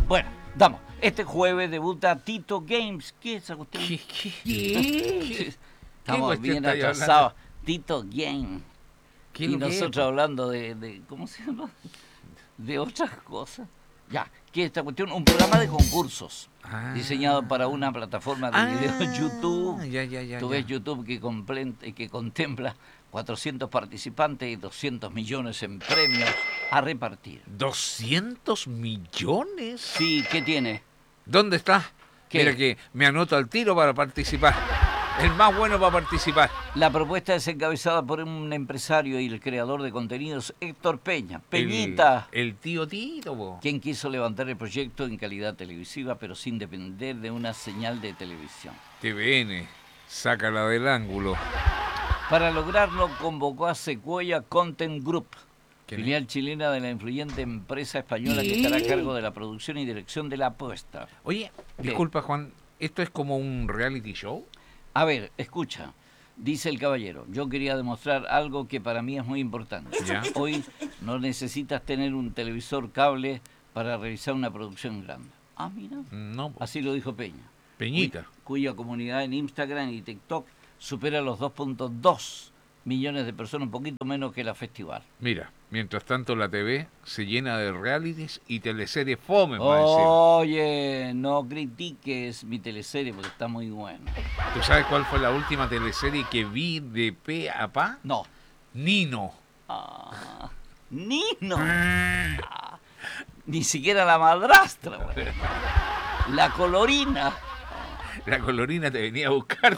Bueno, damos. Este jueves debuta Tito Games. ¿Qué es esa cuestión? ¿Qué? Estamos bien estáis atrasados. Tito Game. ¿Qué Y es lo que nosotros es? hablando de ¿cómo se llama? De otras cosas. Ya, ¿qué es esta cuestión? Un programa de concursos diseñado para una plataforma de video YouTube. Ya. Tú ves YouTube que contempla 400 participantes y 200 millones en premios a repartir. ¿200 millones? Sí, ¿qué tiene? ¿Dónde está? ¿Qué? Mira que me anoto al tiro para participar. El más bueno para participar. La propuesta es encabezada por un empresario y el creador de contenidos, Héctor Peña. Peñita, El tío Tito, po. quien quiso levantar el proyecto en calidad televisiva, pero sin depender de una señal de televisión. TVN, sácala del ángulo. Para lograrlo, convocó a Sequoia Content Group, ¿Quién filial chilena de la influyente empresa española que estará a cargo de la producción y dirección de la apuesta. Oye, disculpa Juan, ¿esto es como un reality show? A ver, escucha, dice el caballero, yo quería demostrar algo que para mí es muy importante. Ya. Hoy no necesitas tener un televisor cable para realizar una producción grande. Ah, mira, No, po. así lo dijo Peña. Peñita. Cuya comunidad en Instagram y TikTok supera los 2.2 millones de personas, un poquito menos que la festival. Mira, mientras tanto la TV se llena de realities y teleseries fome, más encima. Oye, no critiques mi teleserie porque está muy buena. ¿Tú sabes cuál fue la última teleserie que vi de pe a pa? No. Nino. Ah, Nino. Ah, ni siquiera la madrastra, güey. La colorina. La colorina te venía a buscar.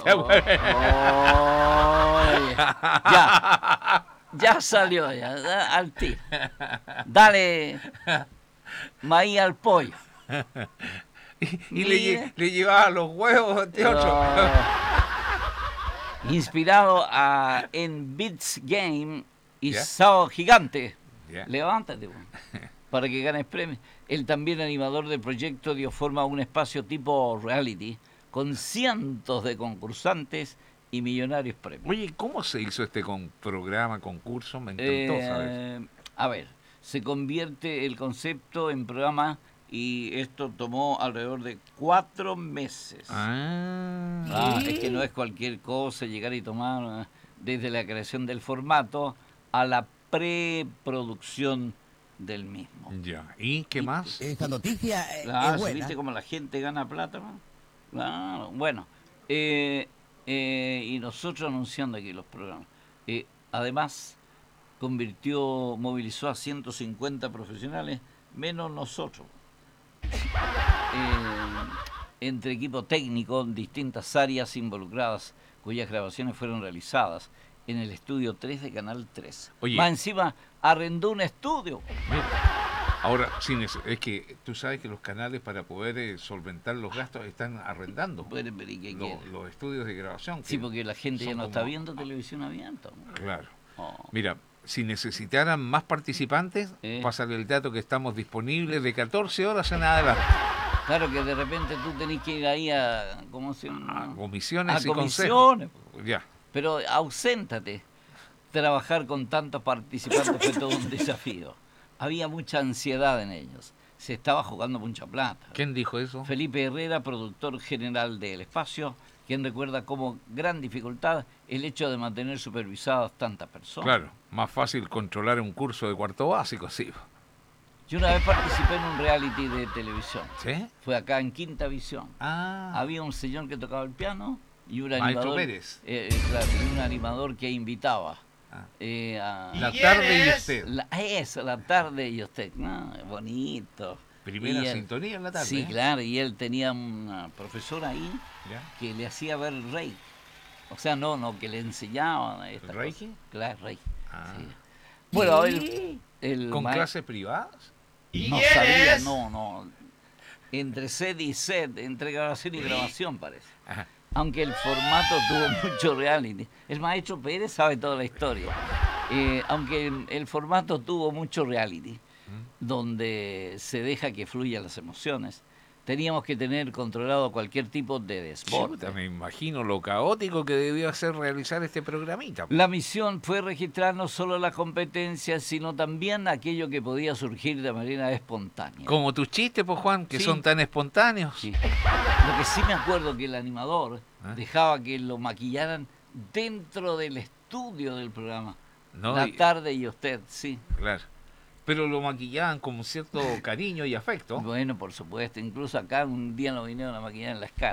Oye, ya salió, al tiro. Dale maíz al pollo. Y le llevaba los huevos de otro. Inspirado en Beats Game y ¿Ya? Sao Gigante. Ya. Levántate, güey, para que ganes premios. El también animador del proyecto dio forma a un espacio tipo reality con cientos de concursantes y millonarios premios. Oye, ¿cómo se hizo este programa, concurso? Me encantó saber. A ver, se convierte el concepto en programa y esto tomó alrededor de 4 meses. Es que no es cualquier cosa llegar y tomar desde la creación del formato a la preproducción del mismo. Ya, ¿y qué más? Esta noticia Claro, es buena. ¿viste cómo la gente gana plata, man? Claro, bueno. Y nosotros anunciando aquí los programas. Además, movilizó a 150 profesionales, menos nosotros. Entre equipo técnico, distintas áreas involucradas, cuyas grabaciones fueron realizadas en el estudio 3 de Canal 3. Oye. Más encima, arrendó un estudio. Ahora, es que tú sabes que los canales para poder solventar los gastos están arrendando Pueden ver, ¿y qué quiere? los estudios de grabación. Sí, porque la gente ya son no está como- viendo televisión abierta, ¿no? Claro. Oh. Mira, si necesitaran más participantes, ¿Eh? pásale el dato que estamos disponibles de 14 horas en adelante. Claro que de repente tú tenés que ir ahí a, ¿cómo se llama? A comisiones A y consejos. comisiones. Ya. Pero auséntate. Trabajar con tantos participantes fue todo un desafío. Había mucha ansiedad en ellos. Se estaba jugando mucha plata. ¿Quién dijo eso? Felipe Herrera, productor general del Espacio, quien recuerda como gran dificultad el hecho de mantener supervisadas tantas personas. Claro, más fácil controlar un curso de cuarto básico, sí. Yo una vez participé en un reality de televisión. ¿Sí? Fue acá en Quinta Visión. Ah, Había un señor que tocaba el piano y un Maestro animador, Pérez. claro, y un animador que invitaba Ah. a La tarde y usted. la tarde y usted. No, bonito. Primera Y él- sintonía en la tarde. Sí, ¿eh? claro, y él tenía una profesora ahí ¿Ya? que le hacía ver Reiki. O sea, no, que le enseñaban estas ¿Reiki? cosas. Claro, Reiki. Ah. Sí. Bueno, a ver, el ¿Con ma- clases privadas? no sabía, no. Entre set y set, entre grabación y grabación parece. Ajá. Aunque el formato tuvo mucho reality. El maestro Pérez sabe toda la historia. Aunque el formato tuvo mucho reality, donde se deja que fluyan las emociones, teníamos que tener controlado cualquier tipo de desborde. Chuta, me imagino lo caótico que debió ser realizar este programita. La misión fue registrar no solo las competencias, sino también aquello que podía surgir de manera espontánea. Como tus chistes, pues Juan, que Sí. son tan espontáneos. Sí. Lo que sí me acuerdo que el animador dejaba que lo maquillaran dentro del estudio del programa. No, La tarde y usted, sí. Claro. Pero lo maquillaban con cierto cariño y afecto. Bueno, por supuesto. Incluso acá un día nos vinieron a maquillar en la escala.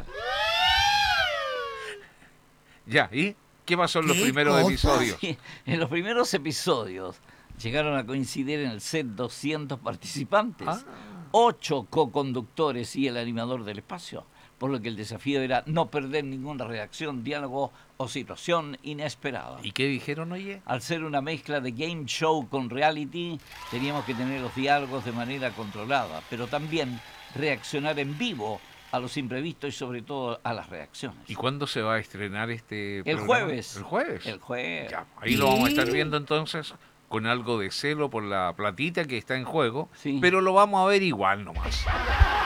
Ya, ¿y qué pasó en los primeros episodios? Sí, en los primeros episodios llegaron a coincidir en el set 200 participantes, 8 co-conductores y el animador del espacio, por lo que el desafío era no perder ninguna reacción, diálogo o situación inesperada. ¿Y qué dijeron, oye? Al ser una mezcla de game show con reality, teníamos que tener los diálogos de manera controlada, pero también reaccionar en vivo a los imprevistos y sobre todo a las reacciones. ¿Y cuándo se va a estrenar este El programa? jueves. ¿El jueves? El jueves. Ya, ahí lo vamos a estar viendo entonces con algo de celo por la platita que está en juego, Sí. pero lo vamos a ver igual nomás.